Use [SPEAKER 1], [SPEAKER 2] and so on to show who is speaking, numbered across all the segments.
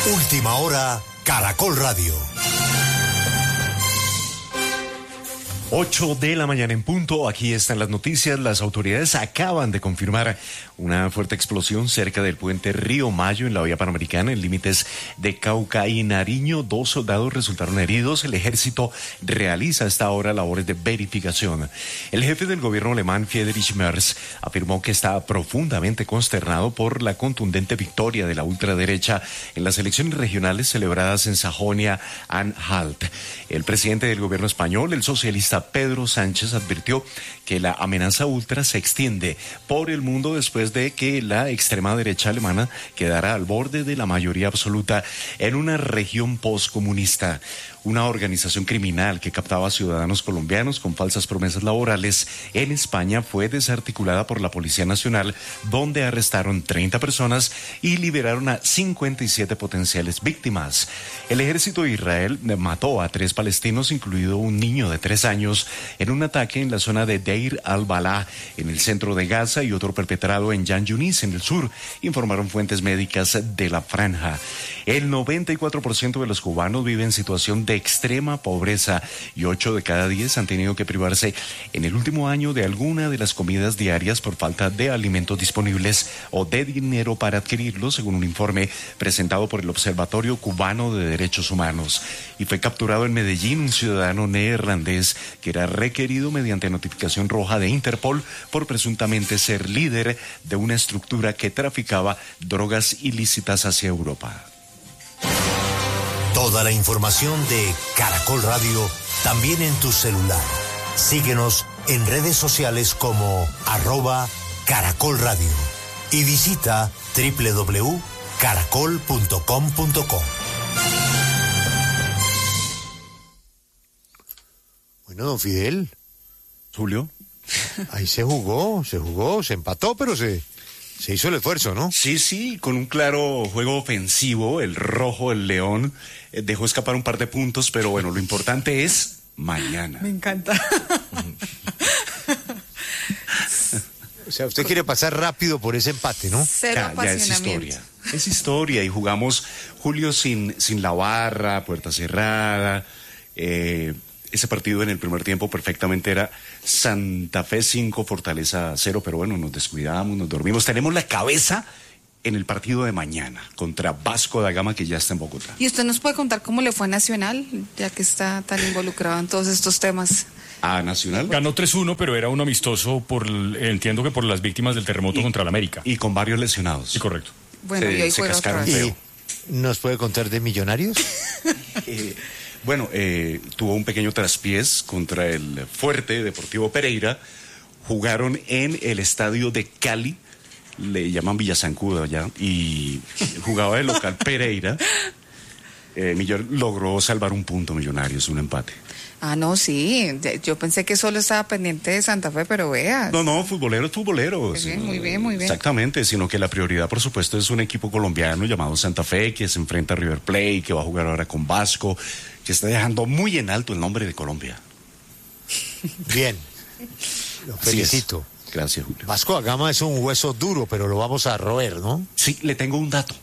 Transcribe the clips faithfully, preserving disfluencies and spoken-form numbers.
[SPEAKER 1] Última hora, Caracol Radio.
[SPEAKER 2] ocho de la mañana en punto, aquí están las noticias. Las autoridades acaban de confirmar una fuerte explosión cerca del puente Río Mayo en la vía panamericana, en límites de Cauca y Nariño. Dos soldados resultaron heridos. El ejército realiza hasta ahora labores de verificación. El jefe del gobierno alemán, Friedrich Merz, afirmó que está profundamente consternado por la contundente victoria de la ultraderecha en las elecciones regionales celebradas en Sajonia-Anhalt. El presidente del gobierno español, el socialista Pedro Sánchez, advirtió que la amenaza ultra se extiende por el mundo después de que la extrema derecha alemana quedara al borde de la mayoría absoluta en una región postcomunista. Una organización criminal que captaba a ciudadanos colombianos con falsas promesas laborales en España fue desarticulada por la Policía Nacional, donde arrestaron treinta personas y liberaron a cincuenta y siete potenciales víctimas. El ejército de Israel mató a tres palestinos, incluido un niño de tres años, en un ataque en la zona de Deir al-Balah, en el centro de Gaza, y otro perpetrado en Yan Yunis, en el sur, informaron fuentes médicas de la franja. El noventa y cuatro por ciento de los cubanos viven en situación de extrema pobreza y ocho de cada diez han tenido que privarse en el último año de alguna de las comidas diarias por falta de alimentos disponibles o de dinero para adquirirlos, según un informe presentado por el Observatorio Cubano de Derechos Humanos. Y fue capturado en Medellín un ciudadano neerlandés que era requerido mediante notificación roja de Interpol por presuntamente ser líder de una estructura que traficaba drogas ilícitas hacia Europa.
[SPEAKER 1] Toda la información de Caracol Radio también en tu celular. Síguenos en redes sociales como arroba Caracol Radio y visita doble u doble u doble u punto caracol punto com punto co. Bueno, don Fidel.
[SPEAKER 2] Julio.
[SPEAKER 1] Ahí se jugó, se jugó, se empató, pero se... Se hizo el esfuerzo, ¿no?
[SPEAKER 2] Sí, sí, con un claro juego ofensivo, el rojo, el león, eh, dejó escapar un par de puntos, pero bueno, lo importante es mañana.
[SPEAKER 3] Me encanta.
[SPEAKER 1] O sea, usted quiere pasar rápido por ese empate, ¿no?
[SPEAKER 3] Cero
[SPEAKER 2] ya, ya es historia. Es historia y jugamos, Julio, sin, sin la barra, puerta cerrada. Eh, ese partido en el primer tiempo perfectamente era Santa Fe cinco, Fortaleza cero, pero bueno, nos descuidamos, nos dormimos. Tenemos la cabeza en el partido de mañana contra Vasco da Gama, que ya está en Bogotá.
[SPEAKER 3] ¿Y usted nos puede contar cómo le fue a Nacional, ya que está tan involucrado en todos estos temas?
[SPEAKER 2] ¿A Nacional?
[SPEAKER 4] Ganó tres uno, pero era un amistoso, por entiendo que por las víctimas del terremoto
[SPEAKER 2] y,
[SPEAKER 4] contra el América.
[SPEAKER 2] Y con varios lesionados.
[SPEAKER 4] Sí, correcto.
[SPEAKER 3] Bueno,
[SPEAKER 2] se,
[SPEAKER 3] y hoy
[SPEAKER 2] se
[SPEAKER 3] juega otra
[SPEAKER 2] cascaron
[SPEAKER 3] vez.
[SPEAKER 2] feo.
[SPEAKER 1] ¿Nos puede contar de Millonarios?
[SPEAKER 2] eh, bueno, eh, tuvo un pequeño traspiés contra el fuerte Deportivo Pereira. Jugaron en el estadio de Cali, le llaman Villa Zancudo allá, y jugaba el local Pereira. Eh, Millon logró salvar un punto, Millonarios, un empate.
[SPEAKER 3] Ah, no, sí. Yo pensé que solo estaba pendiente de Santa Fe, pero vea.
[SPEAKER 2] No, no, futboleros, futboleros.
[SPEAKER 3] Muy bien, muy bien, muy bien.
[SPEAKER 2] Exactamente, sino que la prioridad, por supuesto, es un equipo colombiano llamado Santa Fe, que se enfrenta a River Plate, que va a jugar ahora con Vasco, que está dejando muy en alto el nombre de Colombia.
[SPEAKER 1] Bien. Lo felicito.
[SPEAKER 2] Gracias, Julio.
[SPEAKER 1] Vasco da Gama es un hueso duro, pero lo vamos a roer, ¿no?
[SPEAKER 2] Sí, le tengo un dato.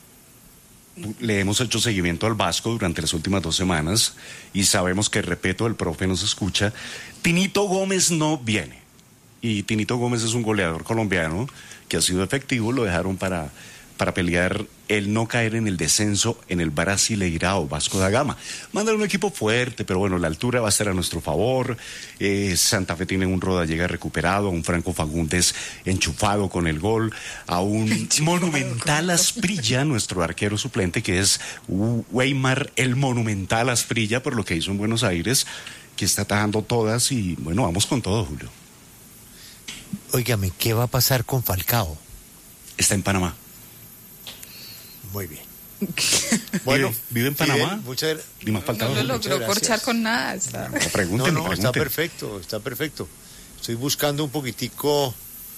[SPEAKER 2] Le hemos hecho seguimiento al Vasco durante las últimas dos semanas y sabemos que, repito, el profe nos escucha. Tinito Gómez no viene. Y Tinito Gómez es un goleador colombiano que ha sido efectivo, lo dejaron para, para pelear el no caer en el descenso en el Brasileirao Vasco da Gama. Mandan un equipo fuerte, pero bueno, la altura va a estar a nuestro favor. Eh, Santa Fe tiene un Rodallega recuperado, a un Franco Fagundes enchufado con el gol, a un monumental Asprilla, nuestro arquero suplente, que es Weimar el monumental Asprilla, por lo que hizo en Buenos Aires, que está atajando todas y bueno, vamos con todo, Julio.
[SPEAKER 1] Óigame, ¿qué va a pasar con Falcao?
[SPEAKER 2] Está en Panamá.
[SPEAKER 1] Muy bien.
[SPEAKER 2] Bueno, ¿vive, vive en Panamá?
[SPEAKER 1] Fidel, muchas,
[SPEAKER 2] Ni más faltaba.
[SPEAKER 3] No lo logró corchar con nada. Está.
[SPEAKER 2] No, pregúnteme,
[SPEAKER 1] no, no, está
[SPEAKER 2] pregúnteme.
[SPEAKER 1] perfecto, está perfecto. Estoy buscando un poquitico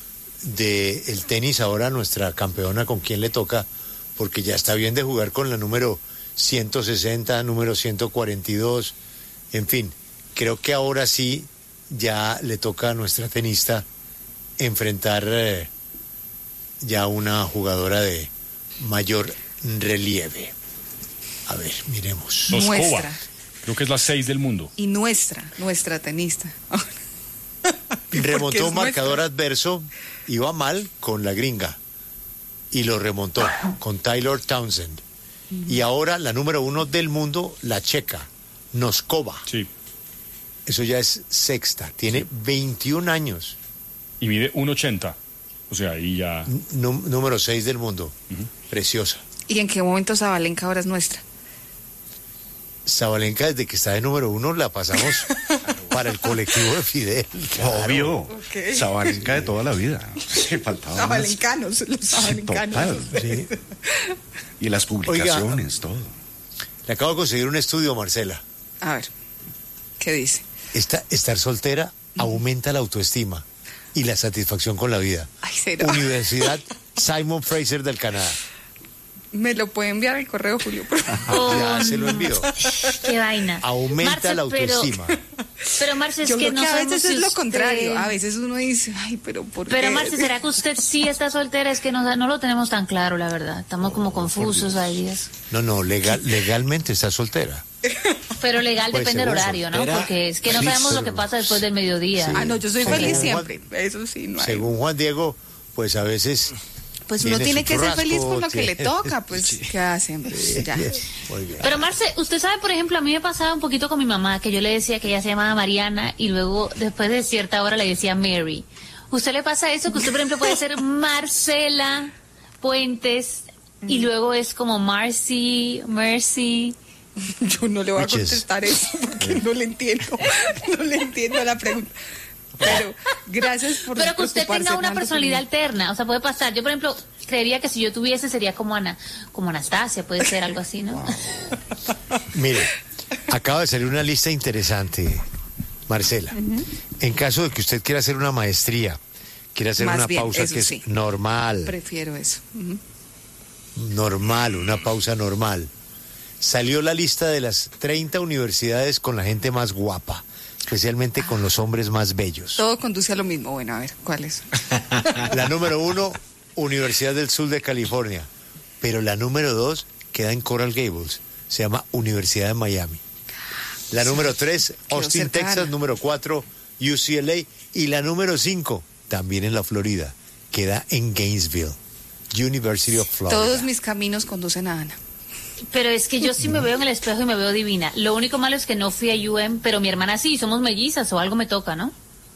[SPEAKER 1] de el tenis ahora, nuestra campeona, con quién le toca, porque ya está bien de jugar con la número ciento sesenta, número ciento cuarenta y dos, en fin, creo que ahora sí ya le toca a nuestra tenista enfrentar eh, ya una jugadora de mayor relieve. A ver, miremos.
[SPEAKER 4] Noskova.
[SPEAKER 3] Nuestra.
[SPEAKER 4] Creo que es la seis del mundo.
[SPEAKER 3] Y nuestra, nuestra tenista. ¿Y por qué
[SPEAKER 1] Remontó
[SPEAKER 3] es
[SPEAKER 1] un marcador
[SPEAKER 3] nuestra?
[SPEAKER 1] adverso, iba mal con la gringa y lo remontó con Taylor Townsend. Y ahora la número uno del mundo, la checa, Noskova.
[SPEAKER 4] Sí.
[SPEAKER 1] Eso ya es sexta, tiene veintiún años.
[SPEAKER 4] Y mide uno ochenta. O sea, ahí ya...
[SPEAKER 1] Nú- número seis del mundo.
[SPEAKER 4] Ujú.
[SPEAKER 1] Preciosa.
[SPEAKER 3] ¿Y en qué momento Zabalenka ahora es nuestra?
[SPEAKER 1] Zabalenka, desde que está de número uno, la pasamos para el colectivo de Fidel. Claro.
[SPEAKER 2] Obvio.
[SPEAKER 3] Ok.
[SPEAKER 2] Sabalenka de toda la vida. Sí, faltaba más.
[SPEAKER 3] Zabalencanos, los zabalencanos.
[SPEAKER 2] Total.
[SPEAKER 1] Sí.
[SPEAKER 2] Y las publicaciones, todo.
[SPEAKER 1] Le acabo de conseguir un estudio, Marcela.
[SPEAKER 3] A ver, ¿qué dice?
[SPEAKER 1] Esta, estar soltera aumenta la autoestima y la satisfacción con la vida.
[SPEAKER 3] Ay, cero.
[SPEAKER 1] Universidad Simon Fraser del Canadá.
[SPEAKER 3] ¿Me lo puede enviar al correo, Julio? Por favor?
[SPEAKER 1] Ya se lo envío.
[SPEAKER 5] Qué vaina.
[SPEAKER 1] Aumenta
[SPEAKER 5] Marce,
[SPEAKER 1] la autoestima.
[SPEAKER 5] Pero, pero Marce, es
[SPEAKER 3] Yo
[SPEAKER 5] que
[SPEAKER 3] creo
[SPEAKER 5] no
[SPEAKER 3] que a
[SPEAKER 5] sabemos
[SPEAKER 3] veces
[SPEAKER 5] si
[SPEAKER 3] es lo
[SPEAKER 5] usted-
[SPEAKER 3] contrario. A veces uno dice, ay, pero ¿por
[SPEAKER 5] Pero
[SPEAKER 3] qué?
[SPEAKER 5] Marce, ¿será que usted sí está soltera? Es que no, no lo tenemos tan claro, la verdad. Estamos como confusos ahí. es-
[SPEAKER 1] No, no, legal, legalmente está soltera.
[SPEAKER 5] Pero legal
[SPEAKER 1] Pues,
[SPEAKER 5] depende del
[SPEAKER 1] según
[SPEAKER 5] horario, ¿no?
[SPEAKER 1] soltera,
[SPEAKER 5] Porque es que no
[SPEAKER 1] sí,
[SPEAKER 5] sabemos lo
[SPEAKER 1] pero-
[SPEAKER 5] que pasa después del mediodía.
[SPEAKER 3] Ah, no, yo soy
[SPEAKER 1] Según
[SPEAKER 3] feliz
[SPEAKER 1] Juan-
[SPEAKER 3] siempre. Eso sí, no hay.
[SPEAKER 1] Según Juan Diego, pues a veces...
[SPEAKER 3] Pues uno
[SPEAKER 1] tiene
[SPEAKER 3] tiene
[SPEAKER 1] su
[SPEAKER 3] que ser
[SPEAKER 1] churrasco,
[SPEAKER 3] feliz con lo que le
[SPEAKER 1] tiene-
[SPEAKER 3] toca, pues, ¿qué hacen? Pues, ya.
[SPEAKER 1] Muy bien.
[SPEAKER 5] Pero Marce, usted sabe, por ejemplo, a mí me pasaba un poquito con mi mamá, que yo le decía que ella se llamaba Mariana y luego después de cierta hora le decía Mary. ¿Usted le pasa eso? Que usted, por ejemplo, puede ser Marcela Puentes y luego es como Marcy, Mercy.
[SPEAKER 3] Yo no le voy a
[SPEAKER 1] Which is-
[SPEAKER 3] contestar eso porque no le entiendo. No le entiendo la pregunta. Pero gracias por
[SPEAKER 5] Pero que usted
[SPEAKER 3] preocuparse
[SPEAKER 5] tenga una
[SPEAKER 3] tanto por
[SPEAKER 5] personalidad
[SPEAKER 3] mí.
[SPEAKER 5] alterna, o sea, puede pasar. Yo, por ejemplo, creería que si yo tuviese sería como Ana, como Anastasia, puede ser algo así, ¿no?
[SPEAKER 1] Mire, acaba de salir una lista interesante, Marcela. En caso de que usted quiera hacer una maestría, quiera hacer
[SPEAKER 3] Más
[SPEAKER 1] una
[SPEAKER 3] bien,
[SPEAKER 1] pausa
[SPEAKER 3] eso
[SPEAKER 1] que es
[SPEAKER 3] sí.
[SPEAKER 1] normal,
[SPEAKER 3] Prefiero eso. Ujú.
[SPEAKER 1] normal, una pausa normal. Salió la lista de las treinta universidades con la gente más guapa, especialmente con los hombres más bellos.
[SPEAKER 3] Todo conduce a lo mismo. Bueno, a ver, ¿cuál es?
[SPEAKER 1] La número uno, Universidad del Sur de California. Pero la número dos queda en Coral Gables. Se llama Universidad de Miami. La número tres,
[SPEAKER 3] Quedó
[SPEAKER 1] Austin,
[SPEAKER 3] cercana.
[SPEAKER 1] Texas. Número cuatro, U C L A. Y la número cinco, también en la Florida, queda en Gainesville. University of Florida.
[SPEAKER 3] Todos mis caminos conducen a Ana.
[SPEAKER 5] Pero es que yo sí me veo en el espejo y me veo divina. Lo único malo es que no fui a U M, pero mi hermana sí, somos mellizas o algo me toca, ¿no?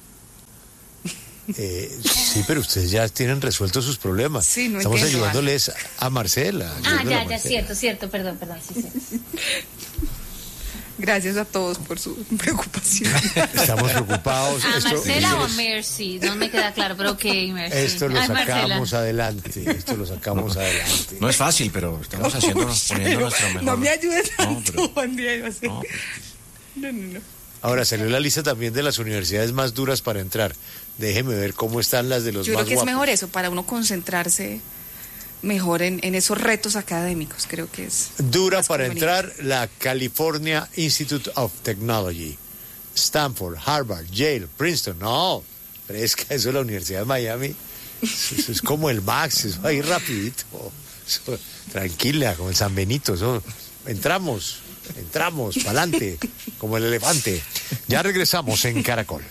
[SPEAKER 1] Eh, sí, pero ustedes ya tienen resueltos sus problemas.
[SPEAKER 3] Sí, no
[SPEAKER 1] Estamos
[SPEAKER 3] entiendo,
[SPEAKER 1] ayudándoles a Marcela.
[SPEAKER 5] Ah,
[SPEAKER 1] ayudándola a
[SPEAKER 5] ya, ya,
[SPEAKER 1] Marcela.
[SPEAKER 5] cierto, cierto, perdón, perdón, sí, sí.
[SPEAKER 3] Gracias a todos por su preocupación.
[SPEAKER 1] Estamos preocupados.
[SPEAKER 5] ¿A
[SPEAKER 1] Esto-
[SPEAKER 5] Marcela o a
[SPEAKER 1] esto-
[SPEAKER 5] Mercy? No me queda claro, pero ok, Mercy.
[SPEAKER 1] Esto lo
[SPEAKER 5] Ay, Marcela.
[SPEAKER 1] sacamos adelante. Esto lo sacamos adelante.
[SPEAKER 2] No es fácil, pero estamos haciéndonos, poniendo
[SPEAKER 3] Pero
[SPEAKER 2] nuestra mejor.
[SPEAKER 3] no me ayudes
[SPEAKER 2] No,
[SPEAKER 3] tanto,
[SPEAKER 2] pero-
[SPEAKER 3] Juan Diego. sí.
[SPEAKER 2] no.
[SPEAKER 3] No, no, no.
[SPEAKER 1] Ahora salió la lista también de las universidades más duras para entrar. Déjeme ver cómo están las de los
[SPEAKER 3] Yo
[SPEAKER 1] más
[SPEAKER 3] creo que es
[SPEAKER 1] guapos.
[SPEAKER 3] mejor eso, para uno concentrarse mejor en, en esos retos académicos. Creo que es.
[SPEAKER 1] Dura
[SPEAKER 3] más
[SPEAKER 1] para
[SPEAKER 3] conveniente.
[SPEAKER 1] entrar la California Institute of Technology, Stanford, Harvard, Yale, Princeton. No, fresca, eso es la Universidad de Miami. Eso, eso es como el Max, eso ahí rapidito. Eso, tranquila, como el San Benito. Eso, entramos, entramos, para adelante, como el elefante. Ya regresamos en Caracol.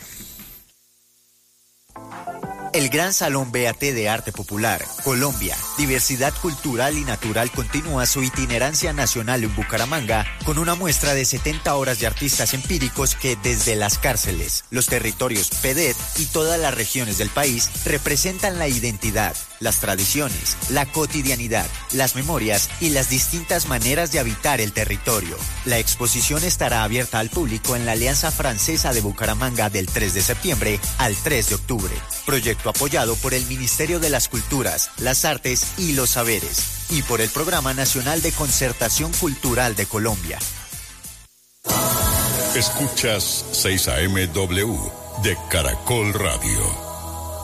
[SPEAKER 6] El Gran Salón B A T de Arte Popular, Colombia, Diversidad Cultural y Natural continúa su itinerancia nacional en Bucaramanga con una muestra de setenta horas de artistas empíricos que desde las cárceles, los territorios P D E T y todas las regiones del país representan la identidad, las tradiciones, la cotidianidad, las memorias y las distintas maneras de habitar el territorio. La exposición estará abierta al público en la Alianza Francesa de Bucaramanga del tres de septiembre al tres de octubre. Proyecto apoyado por el Ministerio de las Culturas, las Artes y los Saberes y por el Programa Nacional de Concertación Cultural de Colombia.
[SPEAKER 7] Escuchas seis A M W de Caracol Radio.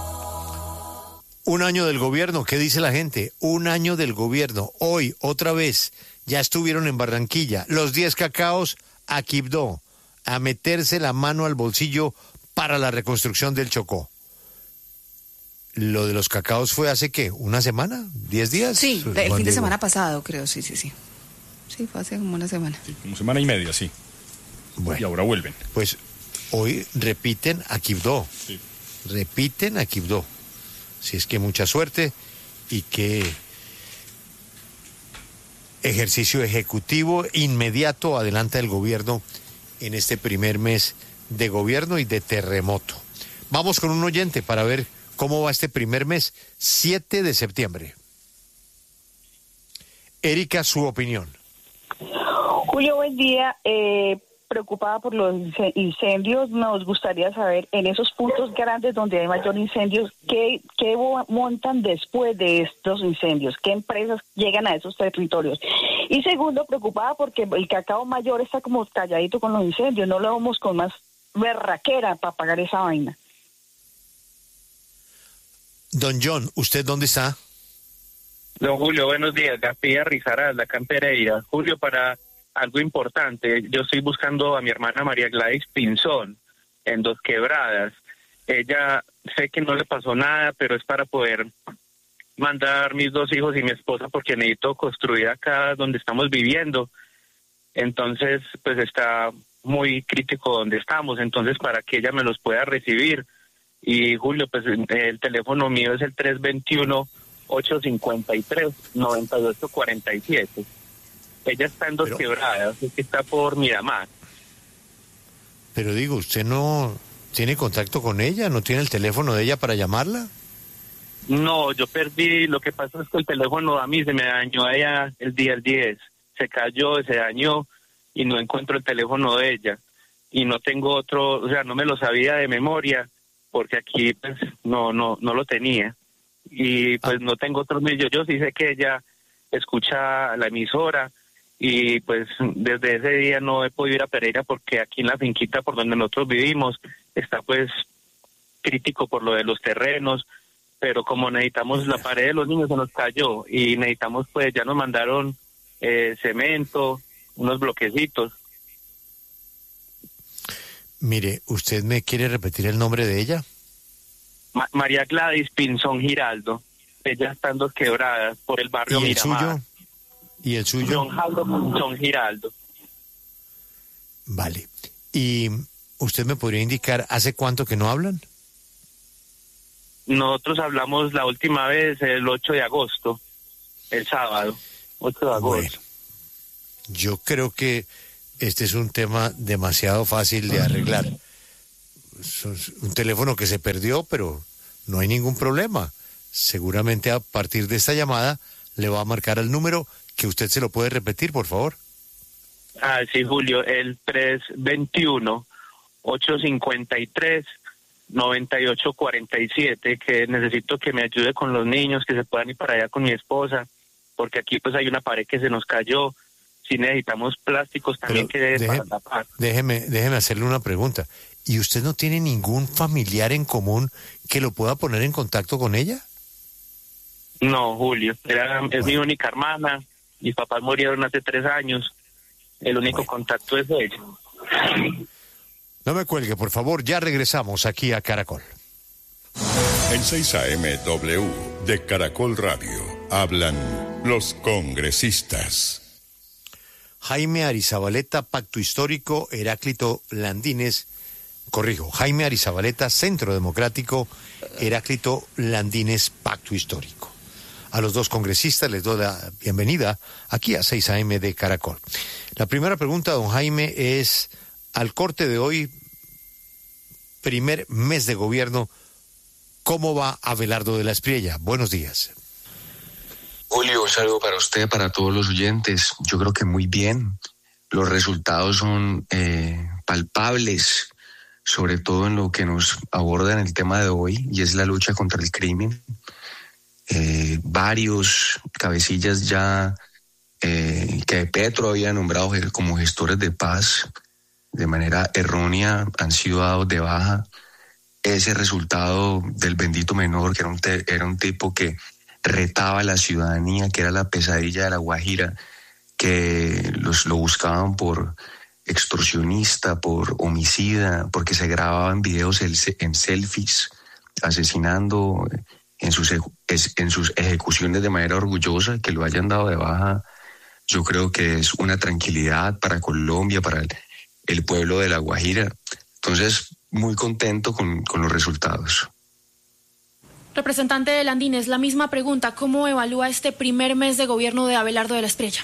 [SPEAKER 1] Un año del gobierno, ¿qué dice la gente? Un año del gobierno. Hoy, otra vez, ya estuvieron en Barranquilla. Los diez cacaos a Quibdó, a meterse la mano al bolsillo para la reconstrucción del Chocó. Lo de los cacaos fue hace, ¿qué? ¿Una semana? ¿Diez días?
[SPEAKER 3] Sí, el
[SPEAKER 1] Juan
[SPEAKER 3] fin de
[SPEAKER 1] Diego.
[SPEAKER 3] semana pasado, creo, sí, sí, sí. Sí, fue hace como una semana.
[SPEAKER 4] Sí, como semana y media, sí.
[SPEAKER 1] Bueno,
[SPEAKER 4] Y ahora vuelven.
[SPEAKER 1] pues hoy repiten a Quibdó.
[SPEAKER 4] Sí.
[SPEAKER 1] Repiten a Quibdó. Si es que mucha suerte y que ejercicio ejecutivo inmediato adelanta el gobierno en este primer mes de gobierno y de terremoto. Vamos con un oyente para ver cómo va este primer mes, siete de septiembre. Erika, su opinión.
[SPEAKER 8] Julio, buen día. Eh, preocupada por los incendios, nos gustaría saber en esos puntos grandes donde hay mayor incendios, ¿qué, qué montan después de estos incendios? ¿Qué empresas llegan a esos territorios? Y segundo, preocupada porque el cacao mayor está como calladito con los incendios, no lo vamos con más berraquera para pagar esa vaina.
[SPEAKER 1] Don John, ¿usted dónde está?
[SPEAKER 9] Don Julio, buenos días. García Risaralda, acá en Pereira. Julio, para algo importante, yo estoy buscando a mi hermana María Gladys Pinzón en Dos Quebradas. Ella, sé que no le pasó nada, pero es para poder mandar mis dos hijos y mi esposa porque necesito construir acá donde estamos viviendo. Entonces, pues está muy crítico donde estamos, entonces para que ella me los pueda recibir. Y Julio, pues el teléfono mío es el tres dos uno, ocho cinco tres, nueve ocho cuatro siete. Ella está en Dos pero, Quebradas, es que está por Miramar.
[SPEAKER 1] Pero digo, ¿usted no tiene contacto con ella? ¿No tiene el teléfono de ella para llamarla?
[SPEAKER 9] No, yo perdí, lo que pasa es que el teléfono a mí se me dañó a ella el día el diez. Se cayó, se dañó y no encuentro el teléfono de ella. Y no tengo otro, o sea, no me lo sabía de memoria porque aquí pues no no no lo tenía. Y pues ah. no tengo otros medios. Yo sí sé que ella escucha la emisora. Y pues desde ese día no he podido ir a Pereira porque aquí en la finquita por donde nosotros vivimos está pues crítico por lo de los terrenos, pero como necesitamos la pared de los niños se nos cayó y necesitamos pues ya nos mandaron eh, cemento, unos bloquecitos.
[SPEAKER 1] Mire, ¿usted me quiere repetir el nombre de ella?
[SPEAKER 9] Ma- María Gladys Pinzón Giraldo. Ella está en Dos Quebradas por el barrio
[SPEAKER 1] ¿Y el
[SPEAKER 9] Miramar.
[SPEAKER 1] suyo? ¿Y el suyo?
[SPEAKER 9] John Jaldo Pinzón Giraldo.
[SPEAKER 1] Vale. ¿Y usted me podría indicar hace cuánto que no hablan?
[SPEAKER 9] Nosotros hablamos la última vez el ocho de agosto, el sábado, ocho de agosto.
[SPEAKER 1] Bueno, yo creo que este es un tema demasiado fácil de arreglar. Es un teléfono que se perdió, pero no hay ningún problema. Seguramente a partir de esta llamada le va a marcar el número que usted se lo puede repetir, por favor.
[SPEAKER 9] Ah, sí, Julio, el tres dos uno, ocho cinco tres, nueve ocho cuatro siete, que necesito que me ayude con los niños, que se puedan ir para allá con mi esposa, porque aquí pues hay una pared que se nos cayó, si necesitamos plásticos también que
[SPEAKER 1] deje,
[SPEAKER 9] para tapar.
[SPEAKER 1] Déjeme, déjeme hacerle una pregunta. ¿Y usted no tiene ningún familiar en común que lo pueda poner en contacto con ella?
[SPEAKER 9] No, Julio, era, es bueno. mi única hermana, mis papás murieron hace tres años, el único bueno. contacto es ella.
[SPEAKER 1] No me cuelgue, por favor, ya regresamos aquí a Caracol.
[SPEAKER 7] En seis A M W de Caracol Radio hablan los congresistas.
[SPEAKER 1] Jaime Arizabaleta, Pacto Histórico, Heráclito Landines, corrijo, Jaime Arizabaleta, Centro Democrático, Heráclito Landines, Pacto Histórico. A los dos congresistas les doy la bienvenida aquí a seis A M de Caracol. La primera pregunta, don Jaime, es, al corte de hoy, primer mes de gobierno, ¿cómo va Abelardo de la Espriella? Buenos días.
[SPEAKER 10] Julio, un saludo para usted, para todos los oyentes. Yo creo que muy bien. Los resultados son eh, palpables, sobre todo en lo que nos aborda en el tema de hoy, y es la lucha contra el crimen. Eh, varios cabecillas ya eh, que Petro había nombrado como gestores de paz de manera errónea han sido dados de baja. Ese resultado del bendito menor, que era un, te, era un tipo que retaba a la ciudadanía, que era la pesadilla de la Guajira, que los, lo buscaban por extorsionista, por homicida, porque se grababan videos en selfies, asesinando en sus, en sus ejecuciones de manera orgullosa. Que lo hayan dado de baja yo creo que es una tranquilidad para Colombia, para el, el pueblo de La Guajira. Entonces, muy contento con, con los resultados.
[SPEAKER 11] Representante de Landines, la misma pregunta, ¿cómo evalúa este primer mes de gobierno de Abelardo de la Espriella?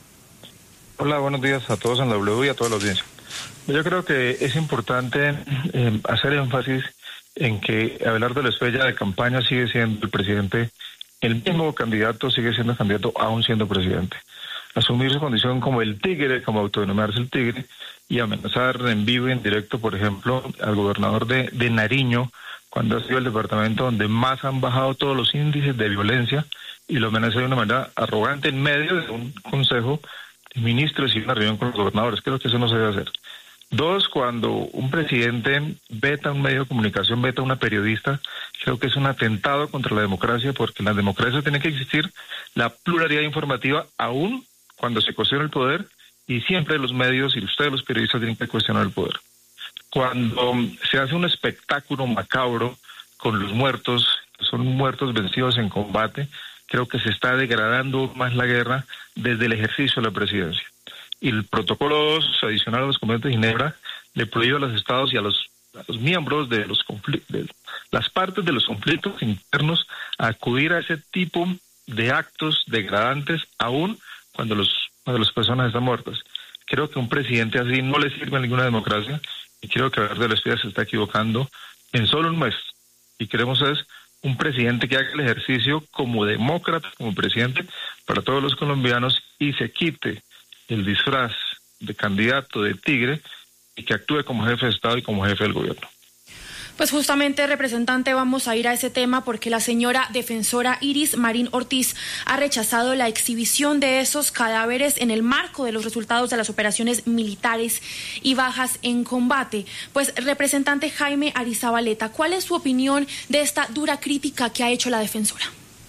[SPEAKER 12] Hola, buenos días a todos en la W y a toda la audiencia. Yo creo que es importante eh, hacer énfasis en que Abelardo de la Espriella de campaña sigue siendo el presidente, el mismo candidato sigue siendo candidato aún siendo presidente. Asumir su condición como el tigre, como autodenominarse el tigre, y amenazar en vivo y en directo, por ejemplo, al gobernador de, de Nariño, cuando ha sido el departamento donde más han bajado todos los índices de violencia, y lo amenaza de una manera arrogante en medio de un consejo de ministros y una reunión con los gobernadores. Creo que eso no se debe hacer. Dos, cuando un presidente veta un medio de comunicación, veta a una periodista, creo que es un atentado contra la democracia, porque en la democracia tiene que existir la pluralidad informativa, aún cuando se cuestiona el poder, y siempre los medios y ustedes los periodistas tienen que cuestionar el poder. Cuando se hace un espectáculo macabro con los muertos, son muertos vencidos en combate, creo que se está degradando más la guerra desde el ejercicio de la presidencia. Y el protocolo dos, adicional a los convenios de Ginebra, le prohíbe a los estados y a los, a los miembros de los conflictos, de las partes de los conflictos internos, a acudir a ese tipo de actos degradantes, aún cuando, los, cuando las personas están muertas. Creo que un presidente así no le sirve a ninguna democracia, y creo que Abelardo de la Espriella se está equivocando en solo un mes. Y queremos es un presidente que haga el ejercicio como demócrata, como presidente para todos los colombianos, y se quite el disfraz de candidato de tigre y que actúe como jefe de Estado y como jefe del gobierno.
[SPEAKER 11] Pues justamente, representante, vamos a ir a ese tema porque la señora defensora Iris Marín Ortiz ha rechazado la exhibición de esos cadáveres en el marco de los resultados de las operaciones militares y bajas en combate. Pues, representante Jaime Arizabaleta, ¿cuál es su opinión de esta dura crítica que ha hecho la defensora?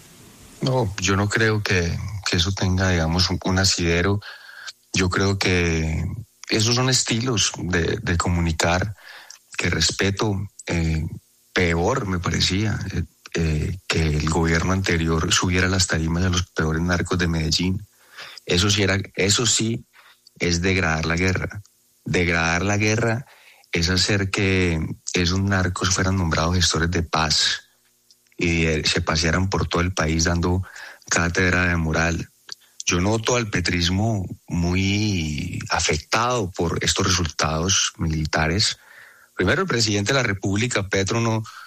[SPEAKER 10] No, yo no creo que, que eso tenga, digamos, un, un asidero. Yo creo que esos son estilos de, de comunicar que respeto. Eh, peor me parecía eh, eh, que el gobierno anterior subiera las tarimas a los peores narcos de Medellín. Eso sí era, eso sí es degradar la guerra. Degradar la guerra es hacer que esos narcos fueran nombrados gestores de paz y eh, se pasearan por todo el país dando cátedra de moral. Yo noto al petrismo muy afectado por estos resultados militares. Primero, el presidente de la República, Petro, no,